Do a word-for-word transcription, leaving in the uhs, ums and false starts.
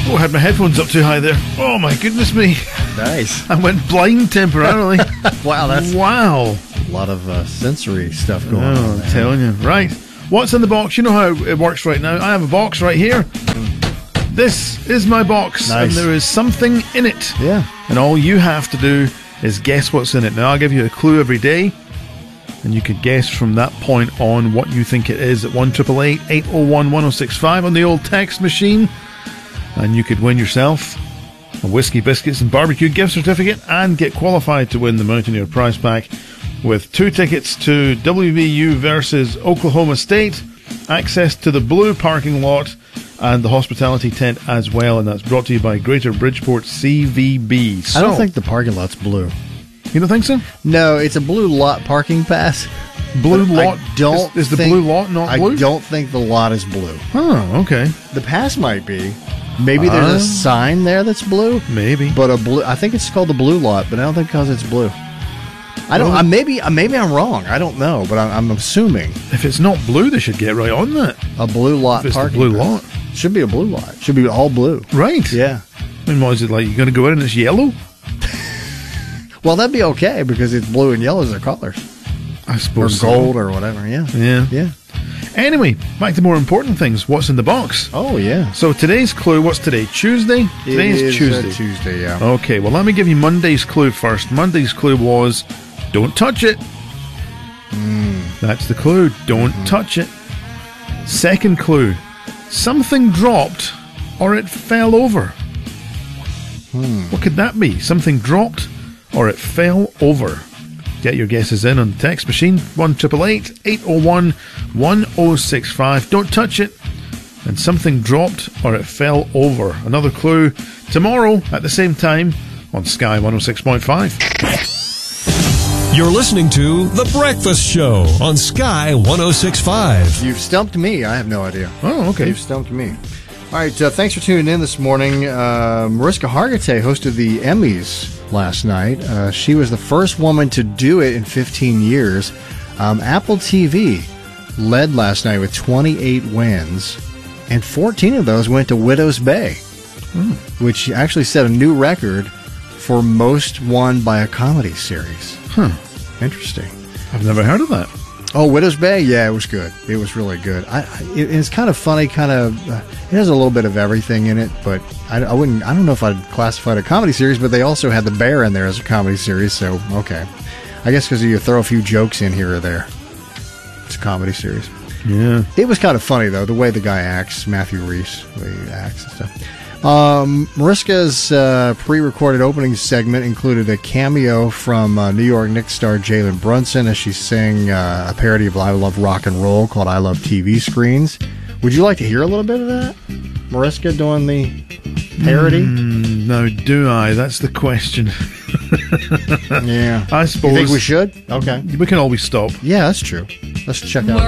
Oh, I had my headphones up too high there. Oh my goodness me. Nice. I went blind temporarily. Wow, that's wow. a lot of uh, sensory stuff going Oh, on. I'm telling you. Right. What's in the box? You know how it works right now. I have a box right here. This is my box. Nice. And there is something in it. Yeah. And all you have to do is guess what's in it. Now, I'll give you a clue every day. And you could guess from that point on what you think it is at one eight eight eight, eight oh one, one oh six five on the old text machine. And you could win yourself a Whiskey Biscuits and Barbecue gift certificate and get qualified to win the Mountaineer prize pack with two tickets to W V U versus Oklahoma State, access to the blue parking lot and the hospitality tent as well. And that's brought to you by Greater Bridgeport C V B. So, I don't think the parking lot's blue. You don't think so? No, it's a blue lot parking pass. Blue But lot? I don't Is, is the think- blue lot not blue? I don't think the lot is blue. Oh, okay. The pass might be. Maybe there's Uh, a sign there that's blue. Maybe. But a blue. I think it's called the blue lot, but I don't think because it's blue. I don't. Well, I, maybe. Maybe I'm wrong. I don't know, but I'm, I'm assuming If it's not blue, they should get right on that. a blue lot If it's the parking. blue pass. lot. Should be a blue lot. Should be all blue. Right. Yeah. I mean, what is it like? You're going to go in and it's yellow? Well, that'd be okay because it's blue and yellow is their colors, I or suppose so. gold or whatever. Yeah. Yeah. Yeah. Anyway, back to more important things. What's in the box? Oh yeah. So today's clue, what's today? Tuesday? Today It is uh, Tuesday. Tuesday. Yeah. Okay, well, let me give you Monday's clue first. Monday's clue was, don't touch it. Mm. That's the clue. Don't Mm-hmm. touch it. Second clue, something dropped or it fell over. Hmm. What could that be? Something dropped or it fell over. Get your guesses in on the text machine, one eight eight eight, eight oh one, one oh six five. Don't touch it. And something dropped or it fell over. Another clue tomorrow at the same time on Sky one oh six point five. You're listening to The Breakfast Show on Sky one oh six point five. You've stumped me. I have no idea. Oh, okay. You've stumped me. All right, uh, thanks for tuning in this morning. Uh, Mariska Hargitay hosted the Emmys last night. Uh, she was the first woman to do it in fifteen years. Um, Apple T V led last night with twenty-eight wins, and fourteen of those went to Widow's Bay, Mm. which actually set a new record for most won by a comedy series. Huh. Interesting. I've never heard of that. Oh, Widow's Bay? Yeah, it was good. It was really good. I, I it, it's kind of funny, kind of. Uh, it has a little bit of everything in it, but I, I wouldn't. I don't know if I'd classify it a comedy series, but they also had the bear in there as a comedy series. So okay, I guess because you throw a few jokes in here or there, it's a comedy series. Yeah. It was kind of funny though, the way the guy acts, Matthew Rhys, the way he acts and stuff. Um, Mariska's uh, pre-recorded opening segment included a cameo from uh, New York Knicks star Jalen Brunson as she sang uh, a parody of I Love Rock and Roll called I Love T V Screens. Would you like to hear a little bit of that? Mariska doing the parody? Mm, no, do I? That's the question. Yeah. I suppose. You think we should? Okay. We can always stop. Yeah, that's true. Let's check out